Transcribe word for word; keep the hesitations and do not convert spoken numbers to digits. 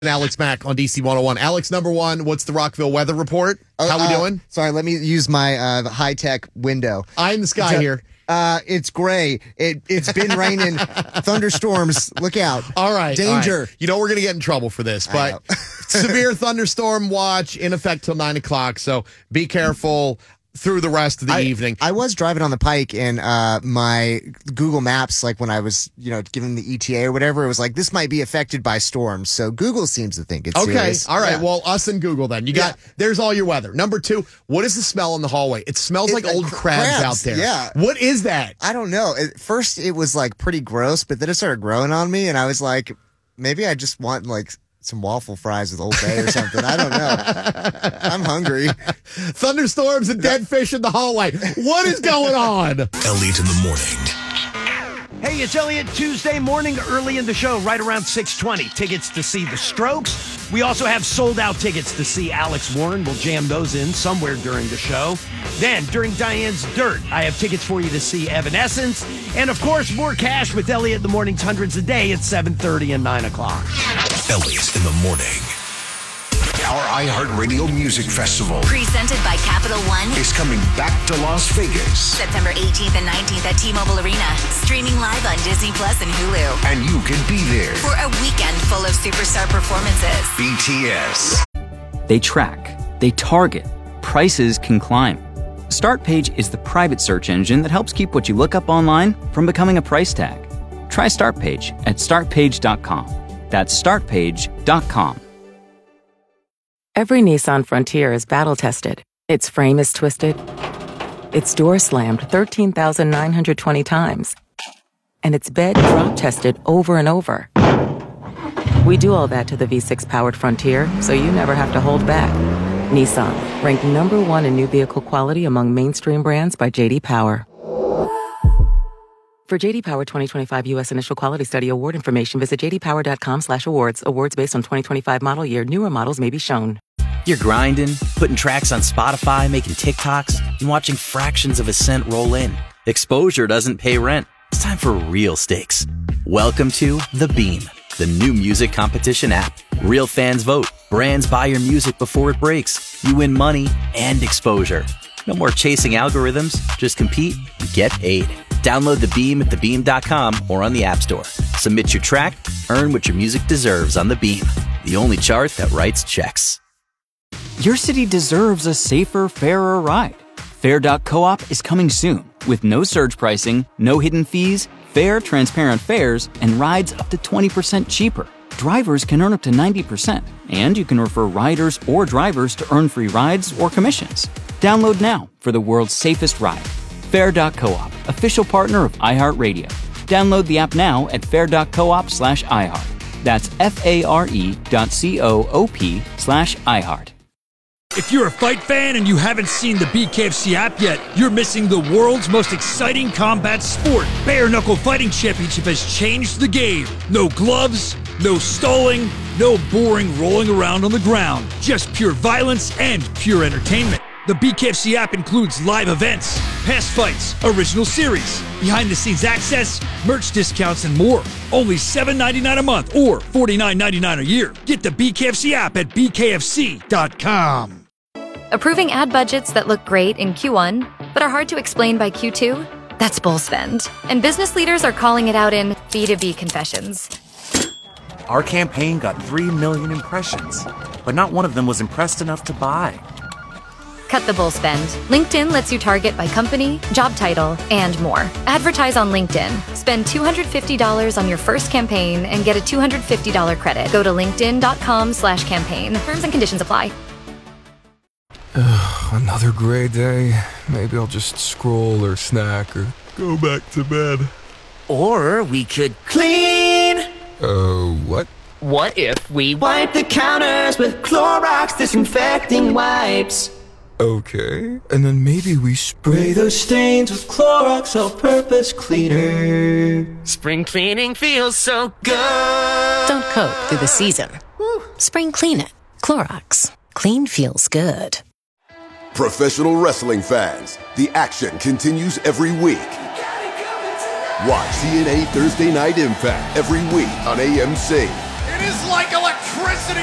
Alex Mack on D C one oh one. Alex, number one, what's the Rockville weather report? How uh, we doing? Sorry, let me use my uh, high-tech window. Eye in the sky here. Uh, it's gray. It, it's been raining. Thunderstorms. Look out. All right. Danger. All right. You know we're going to get in trouble for this, but severe thunderstorm watch in effect till nine o'clock, so be careful through the rest of the I, evening. I was driving on the Pike, and uh, my Google Maps, like when I was, you know, giving the E T A or whatever, it was like, this might be affected by storms. So Google seems to think it's okay. serious. All right. Yeah. Well, us and Google then. You got, yeah. There's all your weather. Number two, what is the smell in the hallway? It smells it, like uh, old crabs, crabs out there. Yeah. What is that? I don't know. At first, it was like pretty gross, but then it started growing on me, and I was like, maybe I just want like some waffle fries with Old Bay or something. I don't know. I'm hungry. Thunderstorms and dead fish in the hallway. What is going on? Elliot in the morning. Hey, it's Elliot. Tuesday morning, early in the show, right around six twenty. Tickets to see the Strokes. We also have sold-out tickets to see Alex Warren. We'll jam those in somewhere during the show. Then, during Diane's Dirt, I have tickets for you to see Evanescence. And, of course, more cash with Elliot in the morning's hundreds a day at seven thirty and nine o'clock. Elliot in the morning. Our iHeartRadio Music Festival, presented by Capital One, is coming back to Las Vegas. September eighteenth and nineteenth at T-Mobile Arena. Streaming live on Disney Plus and Hulu. And you can be there for a weekend full of superstar performances. B T S. They track, they target, prices can climb. StartPage is the private search engine that helps keep what you look up online from becoming a price tag. Try StartPage at start page dot com. That's start page dot com. Every Nissan Frontier is battle-tested. Its frame is twisted. Its door slammed thirteen thousand nine hundred twenty times. And its bed drop-tested over and over. We do all that to the V six powered Frontier, so you never have to hold back. Nissan, ranked number one in new vehicle quality among mainstream brands by J D Power. For J D Power twenty twenty-five U S Initial Quality Study Award information, visit j d power dot com slash awards. Awards based on twenty twenty-five model year. Newer models may be shown. You're grinding, putting tracks on Spotify, making TikToks, and watching fractions of a cent roll in. Exposure doesn't pay rent. It's time for real stakes. Welcome to The Beam, the new music competition app. Real fans vote. Brands buy your music before it breaks. You win money and exposure. No more chasing algorithms. Just compete and get paid. Download The Beam at the beam dot com or on the App Store. Submit your track, earn what your music deserves on The Beam, the only chart that writes checks. Your city deserves a safer, fairer ride. Fair dot coop is coming soon with no surge pricing, no hidden fees, fair, transparent fares, and rides up to twenty percent cheaper. Drivers can earn up to ninety percent, and you can refer riders or drivers to earn free rides or commissions. Download now for the world's safest ride. Fair dot coop, official partner of iHeartRadio. Download the app now at fair dot coop slash iHeart. That's F-A-R-E dot C-O-O-P slash iHeart. If you're a fight fan and you haven't seen the B K F C app yet, you're missing the world's most exciting combat sport. Bare Knuckle Fighting Championship has changed the game. No gloves, no stalling, no boring rolling around on the ground. Just pure violence and pure entertainment. The B K F C app includes live events, past fights, original series, behind-the-scenes access, merch discounts, and more. Only seven dollars and ninety-nine cents a month or forty-nine dollars and ninety-nine cents a year. Get the B K F C app at b k f c dot com. Approving ad budgets that look great in Q one, but are hard to explain by Q two? That's bull spend. And business leaders are calling it out in B two B confessions. Our campaign got three million impressions, but not one of them was impressed enough to buy. Cut the bull spend. LinkedIn lets you target by company, job title, and more. Advertise on LinkedIn. Spend two hundred fifty dollars on your first campaign and get a two hundred fifty dollars credit. Go to linkedin dot com slash campaign. Terms and conditions apply. Another gray day. Maybe I'll just scroll or snack or go back to bed. Or we could clean. Uh, what? What if we wipe the counters with Clorox disinfecting wipes? Okay, and then maybe we spray those stains with Clorox all-purpose cleaner. Spring cleaning feels so good. Don't coat through the season. Woo. Spring clean it. Clorox. Clean feels good. Professional wrestling fans, the action continues every week. Watch T N A Thursday Night Impact every week on A M C. It is like electricity.